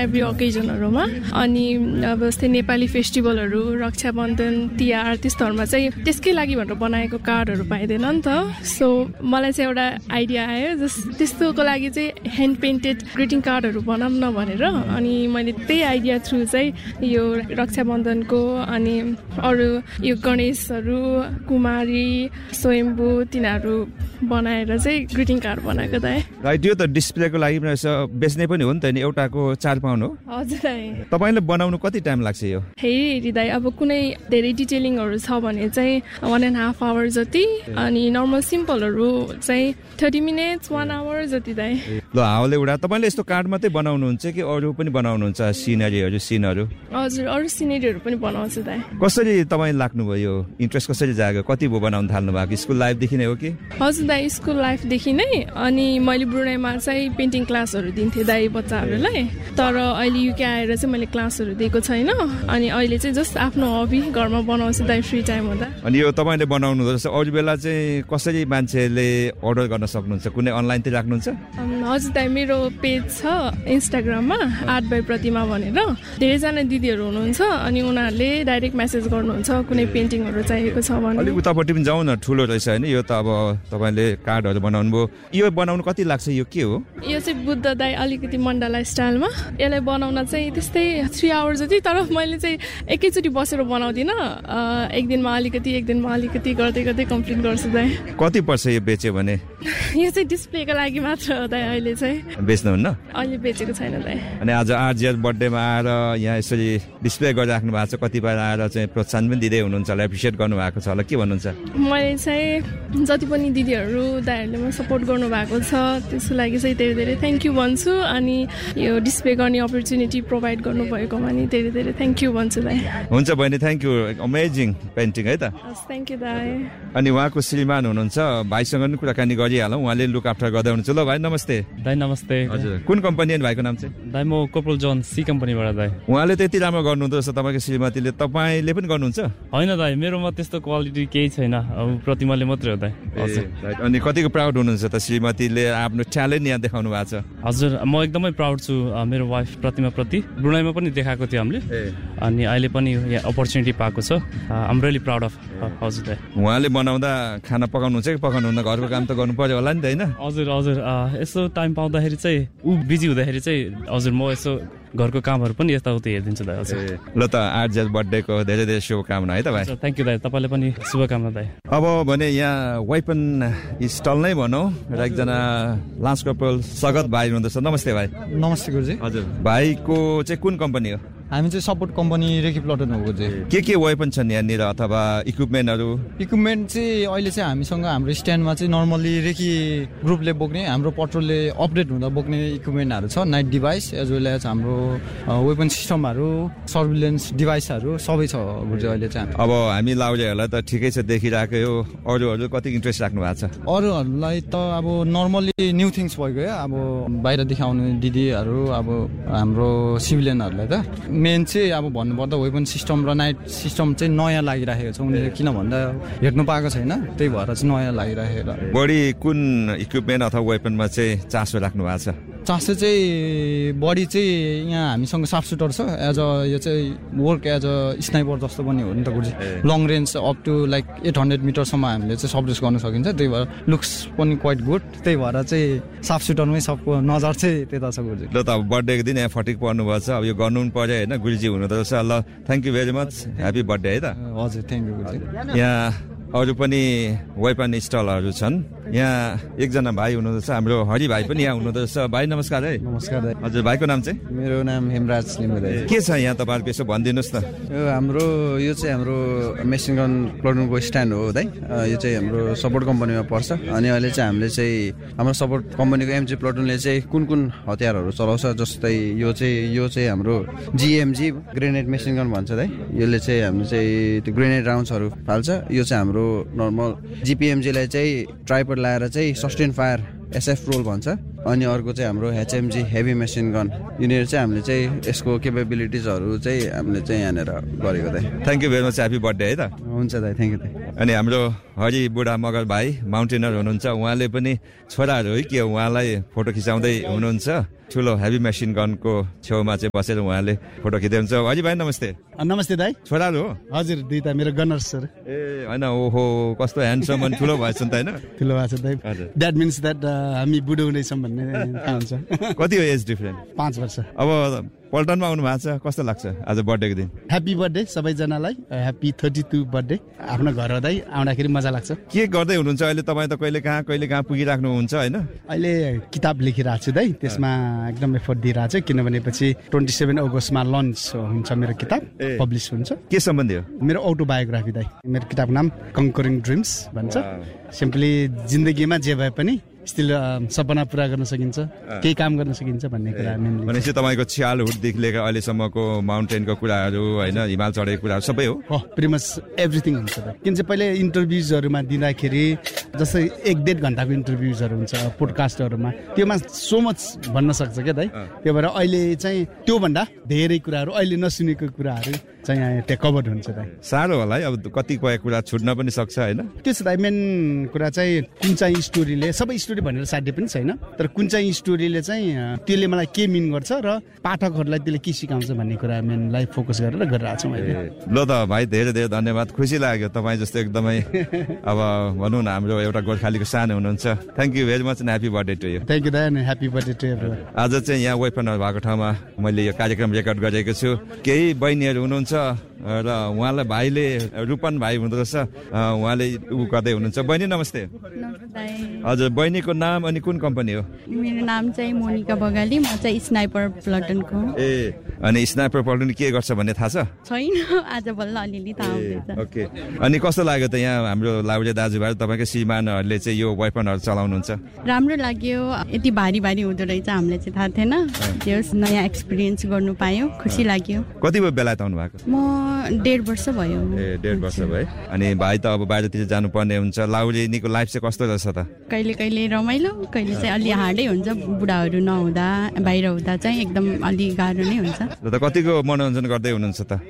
Every ओकेजनहरूमा अनि अब जस्तै नेपाली फेस्टिभलहरू रक्षाबन्धन तिहार त्यस्तोहरूमा चाहिँ त्यसकै लागि भनेर बनाएको कार्डहरू पाइँदैन नि त सो मलाई चाहिँ एउटा आइडिया आयो त्यस्तोको लागि चाहिँ ह्यान्ड पेन्टेड ग्रिटिङ कार्डहरू बनाऊँ न भनेर अनि मैले त्यही आइडिया थ्रु चाहिँ यो रक्षाबन्धनको अनि अरू यो गणेशहरू कुमारी स्वयम्भू तिनीहरू बनाएर चाहिँ ग्रिटिङ कार्ड बनाएको राइट यो त डिस्प्लेको लागि बेच्ने पनि हो नि त नि एउटाको 4 पाउन्ड हो हजुर तपाईले बनाउनु कति टाइम लाग्छ यो हेरी दाइ अब कुनै धेरै डिटेलिङहरू छ भने चाहिँ 1.5 आवर जति अनि नर्मल सिम्पलहरू चाहिँ 30 मिनेट्स 1 आवर जति दाइ ल हाउले उडा तपाईले यस्तो कार्ड मात्रै बनाउनुहुन्छ कि अरू पनि बनाउनुहुन्छ सिनहरू हजुर अरू सिनरीहरू पनि बनाउँछु दाइ कसरी तपाईले लाग्नुभयो इन्ट्रेस्ट कसरी जाग्यो कति भयो बनाउन थाल्नु भएको स्कुल लाइफ देखि नै हो कि हजुर दाइ स्कुल लाइफ देखि नै अनि मैले ब्रुनाईमा चाहिँ पेन्टिङ क्लासहरू दिन्थे दाइ बच्चाहरूलाई तर अहिले युके आएर चाहिँ मैले क्लासहरू दिएको छैन अनि अहिले चाहिँ जस्ट आफ्नो हबी घरमा बनाउँछु दाइ फ्री टाइम हुँदा अनि यो तपाईले बनाउनु जस्तो अरू बेला चाहिँ कसरी मान्छेले अर्डर गर्न सक्नुहुन्छ कुनै अनलाइनतिर राख्नुहुन्छ हजुर दाइ मेरो पेज छ इन्स्टाग्राममा आर्ट बाइ प्रतिमा भनेर धेरैजना दिदीहरू हुनुहुन्छ अनि उनीहरूले डाइरेक्ट मेसेज गर्नुहुन्छ कुनै पेन्टिङहरू चाहिएको छ भने अलिक उतापट्टि पनि जाउँ न ठुलो रहेछ होइन यो त अब तपाईँले कार्डहरू बनाउनु भयो यो बनाउनु कति लाग्छ यो के हो यो चाहिँ बुद्ध दाइ अलिकति मण्डला स्टाइलमा यसलाई बनाउन चाहिँ त्यस्तै 3 आवर जति तर मैले चाहिँ एकैचोटि बसेर बनाउँदिनँ एक दिनमा अलिकति गर्दै गर्दै कम्प्लिट गर्छु दाइ कति पर्छ यो बेच्यो भने यो चाहिँ डिस्प्लेको लागि मात्र हो दाइ अहिले चाहिँ बेच्नुहुन्न अहिले बेचेको छैन दाइ अनि आज आरजिआर बर्थडेमा आएर यहाँ यसरी डिस्प्ले गरिराख्नु भएको छ कतिपय आएर चाहिँ प्रोत्साहन पनि दिँदै हुनुहुन्छ होला एप्रिसिएट गर्नु भएको छ होला के भन्नुहुन्छ मैले चाहिँ जति पनि दिदीहरू दाइहरूले मलाई सपोर्ट गर्नु भएको छ त्यसको लागि चाहिँ धेरै धेरै थ्याङ्क यू भन्छु अनि यो डिस्प्ले गर्ने अपर्च्युनिटी प्रोभाइड गर्नुभएकोमा नि धेरै धेरै थ्याङ्क यू भन्छु दाइ हुन्छ बहिनी थ्याङ्क यू अमेजिङ पेन्टिङ है त थ्याङ्क यू दाइ अनि उहाँको श्रीमान हुनुहुन्छ भाइसँग पनि कुराकानी गरिहालौँ उहाँले लुक आफ्टर गर्दै हुनुहुन्छ ल भाइ नमस्ते दाइ नमस्ते हजुर कुन कम्पनी अनि भाइको नाम चाहिँ दाइ म कोपल जोन सी कम्पनीबाट दाइ उहाँले त्यति राम्रो गर्नुहुँदो रहेछ तपाईँको श्रीमतीले तपाईँले पनि गर्नुहुन्छ होइन दाइ मेरोमा त्यस्तो क्वालिटी केही छैन अब प्रतिमाले मात्रै हो दाइ हजुर अनि कतिको प्राउड हुनुहुन्छ त श्रीमतीले आफ्नो ट्यालेन्ट यहाँ देखाउनु भएको छ हजुर म एकदमै प्राउड छु मेरो वाइफ प्रतिमा प्रति ब्रुनाईमा पनि देखाएको थियो हामीले अनि अहिले पनि यहाँ अपर्च्युनिटी पाएको छ आम रियली प्राउड अफ हजुर दाइ उहाँले बनाउँदा खाना पकाउनुहुन्छ कि पकाउनुहुन्न घरको काम त गर्नु पर्यो होला नि त होइन हजुर यसो टाइम पाउँदाखेरि चाहिँ ऊ बिजी हुँदाखेरि चाहिँ हजुर म यसो घरको कामहरू पनि यताउति हेरिदिन्छु दाइ हजुर ल त आरजिआर बर्थडेको धेरै धेरै शुभकामना है त भाइ थ्याङ्क यू दाइ तपाईँले पनि शुभकामना दाइ अब भने यहाँ वेपन स्टल नै भनौँ र एकजना लान्स कर्पोरल स्वागत भाइ हुनुहुँदछ नमस्ते भाइ नमस्ते गुरुजी हजुर भाइको चाहिँ कुन कम्पनी हो हामी चाहिँ सपोर्ट कम्पनी रेकी प्लटन हो गुरुजी के वेपन छन् यहाँनिर अथवा इक्विपमेन्ट चाहिँ अहिले चाहिँ हामीसँग हाम्रो स्ट्यान्डमा चाहिँ नर्मली रेकी ग्रुपले बोक्ने हाम्रो पट्रोलले अपडेट हुँदा बोक्ने इक्विपमेन्टहरू छ night device as well as हाम्रो वेपन सिस्टमहरू सर्भिलेन्स डिभाइसहरू सबै छ गुरुजी अहिले चाहिँ अब हामी लाउजेहरूलाई त ठिकै छ देखिरहेको हो अरूहरू कति इन्ट्रेस्ट राख्नु भएको छ अरूहरूलाई त अब नर्मली न्यू थिङ्स भइगयो अब बाहिर देखाउने दिदीहरू अब हाम्रो सिभिलियनहरूलाई त मेन चाहिँ अब भन्नुपर्दा वेपन सिस्टम र नाइट सिस्टम चाहिँ नयाँ लागिरहेको छ उनीहरूले किन भन्दा हेर्नु पाएको छैन त्यही भएर चाहिँ नयाँ लागिरहेको बढी कुन इक्विपमेन्ट अथवा वेपनमा चाहिँ चासो राख्नु भएको छ चासो चाहिँ बढी चाहिँ यहाँ हामीसँग साफ सुटर छ एज अ यो चाहिँ वर्क एज अ स्नाइपर जस्तो पनि हो नि त गुरुजी long range up to like 800 मिटरसम्म हामीले चाहिँ सब्रेस गर्न सकिन्छ त्यही भएर लुक्स पनि क्वाइट गुड त्यही भएर चाहिँ साफ सुटरमै सबको नजर चाहिँ त्यता छ गुरुजी ल त अब बर्थडेको दिन यहाँ फटिक पर्नु भएको छ अब यो गर्नु पनि पर्यो होइन गुरुजी हुनुहुँदो रहेछ ल thank you very much happy birthday है त हजुर थ्याङ्क यू गुरुजी यहाँ अरू पनि वेपन स्टलहरू छन् यहाँ एकजना भाइ हुनुहुँदछ हाम्रो हरि भाइ पनि यहाँ हुनुहुँदछ भाइ नमस्कार है नमस्कार हजुर भाइको नाम चाहिँ मेरो नाम हेमराज लिम्बू के छ यहाँ तपाईँहरूको यसो भनिदिनुहोस् न यो चाहिँ हाम्रो मेसिन गन प्लटुनको स्ट्यान्ड हो दाइ यो चाहिँ हाम्रो सपोर्ट कम्पनीमा पर्छ अनि अहिले चाहिँ हामीले चाहिँ हाम्रो सपोर्ट कम्पनीको एमजी प्लटुनले चाहिँ कुन कुन हतियारहरू चलाउँछ जस्तै यो चाहिँ हाम्रो जिएमजी ग्रेनेड मेसिन गन भन्छ दाइ यसले चाहिँ हामीले चाहिँ त्यो ग्रेनेड राउन्ड्सहरू फाल्छ यो चाहिँ हाम्रो नर्मल जिपिएमजीलाई चाहिँ ट्राइपड लाएर चाहिँ सस्टेन फायर एसएफ रोल भन्छ अनि अर्को चाहिँ हाम्रो एचएमजी हेभी मेसिन गन यिनीहरू चाहिँ हामीले चाहिँ यसको केपेबिलिटिजहरू चाहिँ हामीले चाहिँ यहाँनिर गरेको दाइ thank you very much happy birthday है त हुन्छ दाइ थ्याङ्क यू दाइ अनि हाम्रो हरि बुढा मगर भाइ माउन्टेनर हुनुहुन्छ उहाँले पनि छोराहरू है के उहाँलाई फोटो खिचाउँदै हुनुहुन्छ ठुलो हेभी मेसिन गनको छेउमा चाहिँ बसेर उहाँले फोटो खिच्दै हुन्छ। हरि भाइ नमस्ते। नमस्ते दाइ। छोराहरू हो? हजुर दुईटा मेरो गनर्स सर। ए होइन, ओहो कस्तो ह्यान्डसम अनि ठुलो भएछ नि त होइन? ठुलो भएको छ दाइ। द्याट मिन्स द्याट हामी बुढो हुँदैछौँ भन्ने थाहा हुन्छ। कति हो एज डिफरेन्ट? 5 वर्ष। अब पल्टनमा आउनु भएको छ, कस्तो लाग्छ आज बर्थडेको दिन? ह्याप्पी बर्थडे सबैजनालाई, ह्याप्पी 32 बर्थडे। आफ्नो घर हुँदै आउँदाखेरि मजा लाग्छ। के गर्दै हुनुहुन्छ अहिले तपाईँ? त कहिले कहाँ पुगिराख्नुहुन्छ होइन? अहिले किताब लेखिरहेको छु दाइ, त्यसमा एकदम एफोर्ट दिइरहेको छु किनभने पछि 27 अगस्तमा लन्च हुन्छ मेरो किताब, पब्लिस हुन्छ। के सम्बन्धी हो? मेरो अटोबायोग्राफी दाइ। मेरो किताबको नाम कङ्करिङ ड्रिम्स भन्छ। सिम्पली जिन्दगीमा जे भए पनि स्टिल सपना पुरा गर्न सकिन्छ, केही काम गर्न सकिन्छ भन्ने कुरा मेनली। भनेपछि तपाईँको चाइल्डहुडदेखि लिएर अहिलेसम्मको माउन्टेनको कुराहरू होइन, हिमाल चढेको कुराहरू सबै हो? प्रिटी मच एभ्रिथिङ हुन्छ त। किन चाहिँ पहिले इन्टरभ्युजहरूमा दिँदाखेरि जस्तै 1-1.5 घन्टाको इन्टरभ्युजहरू हुन्छ पोडकास्टहरूमा, त्योमा सो मच भन्न सक्छ क्या दाइ। त्यो भएर अहिले चाहिँ त्योभन्दा धेरै कुराहरू, अहिले नसुनेको कुराहरू चाहिँ त्यहाँ कभर हुन्छ दाइ। साह्रो होला है, अब कतिपय कुरा छुट्न पनि सक्छ होइन? त्यो छ दाइ। मेन कुरा चाहिँ कुन चाहिँ स्टोरीले, सबै स्टोरी भनेर साध्य पनि छैन, तर कुन चाहिँ स्टोरीले चाहिँ त्यसले मलाई के मिन गर्छ र पाठकहरूलाई त्यसले के सिकाउँछ भन्ने कुरा मेनलाई फोकस गरेर गरिरहेको छौँ अहिले। ल त भाइ, धेरै धेरै धन्यवाद। खुसी लाग्यो तपाईँ जस्तो एकदमै अब भनौँ न हाम्रो एउटा गोर्खालीको सानो हुनुहुन्छ। Thank you very much and happy birthday to you. Thank you दाइ and happy birthday to everyone. आज चाहिँ यहाँ वेपनहरू भएको ठाउँमा मैले यो कार्यक्रम रेकर्ड गरेको छु। केही बहिनीहरू हुनुहुन्छ र उहाँलाई भाइले रूपन भाइ हुँदो रहेछ, उहाँले उ गर्दै हुनुहुन्छ। बहिनी नमस्ते। हजुर, बहिनीको नाम अनि कुन कम्पनी हो? मेरो नाम चाहिँ मोनिका बगाली, म चाहिँ स्नाइपर प्लटनको। ए, अनि स्नाइपर प्लटन के गर्छ भन्ने थाहा छ? छैन, आज बल्ल अलिअलि थाहा हुँदैछ। ओके, अनि कस्तो लाग्यो त यहाँ हाम्रो लाउरे दाजुभाइ तपाईँकै श्रीमानहरूले चाहिँ यो वेपनहरू चलाउनुहुन्छ? राम्रो लाग्यो। यति भारी भारी हुँदो रहेछ हामीलाई चाहिँ थाहा थिएन। त्यो नयाँ एक्सपिरियन्स गर्नु पायो, खुसी लाग्यो। कति भयो बेलायत आउनु भएको? म 1.5 वर्ष भयो। ए, 1.5 वर्ष भयो। अनि भाइ त अब बाहिरतिर जानुपर्ने हुन्छ। लाउरेनीको लाइफ चाहिँ कस्तो रहेछ त? कहिले कहिले रमाइलो, कहिले चाहिँ अलि हार्डै हुन्छ। बुढाहरू नहुँदा, बाहिर हुँदा चाहिँ एकदम अलि गाह्रो नै हुन्छ। ल त कतिको मनोरञ्जन गर्दै हुनुहुन्छ त?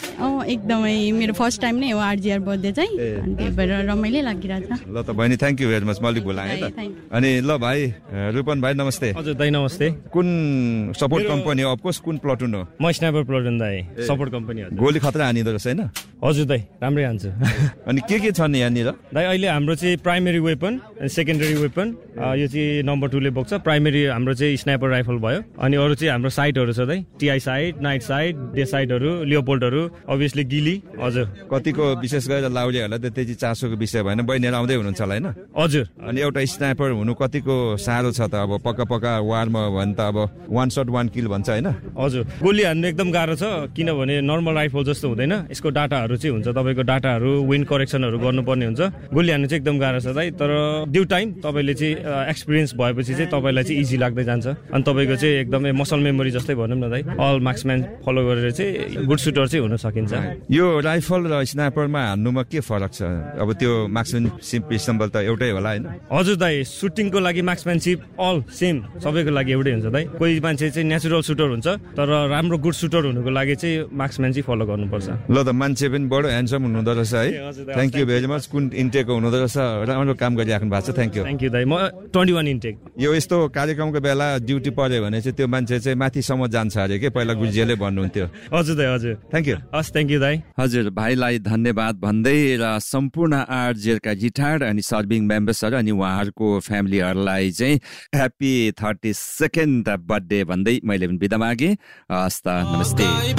एकदमै मेरो फर्स्ट टाइम नै हो आरजिआर बर्थडे चाहिँ, अनि त्यही भएर रमाइलो लागिरहेछ। ल त बहिनी, थ्याङ्क यू भेरी मच। मैले बोलाएँ त। अनि ल भाइ रूपन भाइ नमस्ते। हजुर दाइ नमस्ते। कुन सपोर्ट कम्पनी हो? अफकोर्स कुन प्लटुन हो? म स्नाइपर प्लटुन दाइ, सपोर्ट कम्पनी हो। गोली खतरा हानिँदो रहेछ होइन? हजुर दाइ, राम्रै हान्छ। अनि के छन् यहाँनिर? दाइ अहिले हाम्रो चाहिँ प्राइमेरी वेपन, सेकेन्डरी वेपन यो चाहिँ नम्बर 2 ले बोक्छ। प्राइमेरी हाम्रो चाहिँ स्नाइपर राइफल भयो, अनि अरू चाहिँ हाम्रो साइटहरू छ दाइ, टिआई साइट, नाइट साइट, डे साइटहरू, लियोपोल्डहरू, अभियसली गिली। हजुर, कतिको विशेष गरेर लाउरेहरूलाई त त्यति चासोको विषय भएन, बहिनीहरू आउँदै हुनुहुन्छ होला होइन? हजुर। अनि एउटा स्नाइपर हुनु कतिको साह्रो छ त? अब पक्का वारमा हो भने त अब 1 शट 1 किल भन्छ होइन? हजुर, गोली हान्नु एकदम गाह्रो छ, किनभने नर्मल राइफल जस्तो हुँदैन। यसको डाटाहरू चाहिँ हुन्छ, तपाईँको डाटाहरू विन्ड करेक्सनहरू गर्नुपर्ने हुन्छ। गोली हान्नु चाहिँ एकदम गाह्रो छ दाइ, तर ड्यू टाइम तपाईँले चाहिँ एक्सपिरियन्स भएपछि चाहिँ तपाईँलाई चाहिँ इजी लाग्दै जान्छ। अनि तपाईँको चाहिँ एकदमै मसल मेमोरी जस्तै भनौँ न दाइ, अल मार्क्सम्यान फलो गरेर चाहिँ गुड सुटर चाहिँ हुन सकिन्छ। यो राइफल र स्नाइपरमा हान्नुमा के फरक छ? अब त्यो मार्क्सम्यानसिप सिम्बल त एउटै होला होइन? हजुर दाइ, सुटिङको लागि मार्क्सम्यानसिप अल सेम, सबैको लागि एउटै हुन्छ दाइ। कोही मान्छे चाहिँ नेचुरल सुटर हुन्छ, तर राम्रो गुड सुटर हुनुको लागि चाहिँ मार्क्सम्यान चाहिँ फलो गर्नुपर्छ। ल त, मान्छे पनि बडो ह्यान्डसम हुनुहुँदो रहेछ है। Thank you very much. कुन इन्टेकको हुनुहुँदो रहेछ, राम्रो काम गरिराख्नु भएको छ। Thank you. थ्याङ्क यू दाइ। म 21 इन्टेक। यो यस्तो कार्यक्रमको बेला ड्युटी पर्यो भने चाहिँ त्यो मान्छे चाहिँ माथिसम्म जान्छ अरे के, पहिला गुरुजीले भन्नुहुन्थ्यो। हजुर दाइ, हजुर। Thank you. हस्, थ्याङ्क यू दाइ। हजुर, भाइलाई धन्यवाद भन्दै र सम्पूर्ण आरजिआरका गिटार अनि सर्भिङ मेम्बर्सहरू अनि उहाँहरूको फ्यामिलीहरूलाई चाहिँ ह्याप्पी 32nd बर्थडे भन्दै मैले पनि बिदा मागेँ। हस् त, नमस्ते।